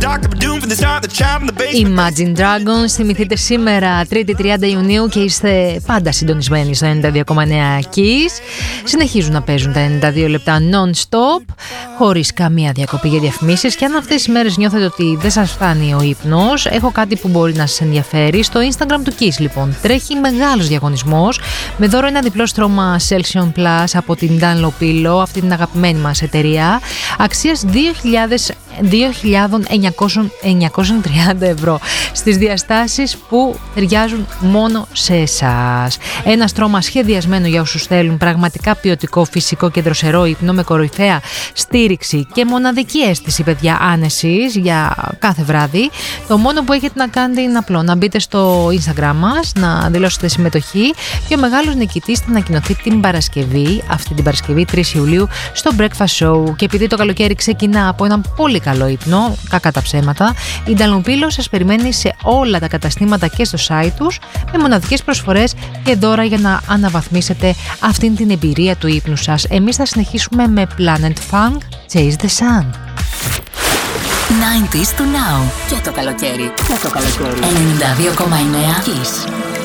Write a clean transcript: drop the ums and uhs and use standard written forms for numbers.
Imagine Dragons, θυμηθείτε σήμερα 3η 30 Ιουνίου και είστε πάντα συντονισμένοι στο 92,9 Kiss. Συνεχίζουν να παίζουν τα 92 λεπτά non-stop, χωρίς καμία διακοπή για διαφημίσεις. Και αν αυτές τις μέρες νιώθετε ότι δεν σας φτάνει ο ύπνος, έχω κάτι που μπορεί να σας ενδιαφέρει. Στο Instagram του Kiss λοιπόν τρέχει μεγάλος διαγωνισμός με δώρο ένα διπλό στρώμα Celsion Plus από την Dunlop Pillow, αυτή την αγαπημένη μας εταιρεία, αξίας 2.930 ευρώ, στις διαστάσεις που ταιριάζουν μόνο σε εσάς. Ένα στρώμα σχεδιασμένο για όσους θέλουν πραγματικά ποιοτικό, φυσικό και δροσερό ύπνο με κορυφαία στήριξη και μοναδική αίσθηση, παιδιά, άνεσης για κάθε βράδυ. Το μόνο που έχετε να κάνετε είναι απλό να μπείτε στο Instagram μας, να δηλώσετε συμμετοχή και ο μεγάλος νικητής θα ανακοινωθεί την Παρασκευή, αυτή την Παρασκευή 3 Ιουλίου στο Breakfast Show. Και επειδή το καλοκαίρι ξεκινά από έναν πολύ καλό ύπνο, κακά τα ψέματα, η Dunlop Pillow σας περιμένει σε όλα τα καταστήματα και στο site τους με μοναδικές προσφορές και δώρα για να αναβαθμίσετε αυτήν την εμπειρία του ύπνου σας. Εμείς θα συνεχίσουμε με Planet Funk, Chase the Sun. 90s to now. Και το καλοκαίρι. 92,9 Kiss.